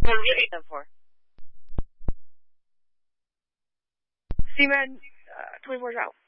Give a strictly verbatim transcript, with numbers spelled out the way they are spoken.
What are you getting them for? Seaman, uh, twenty-four hours out.